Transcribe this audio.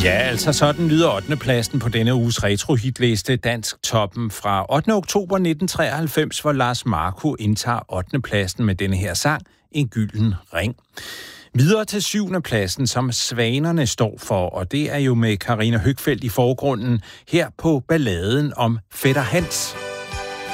Ja, altså sådan lyder 8. pladsen på denne uges retro-hitliste Dansk Toppen fra 8. oktober 1993, hvor Lars Marco indtager 8. pladsen med denne her sang, En gylden ring. Videre til 7. pladsen, som Svanerne står for, og det er jo med Karina Høgfeldt i forgrunden her på balladen om Fætter Hans.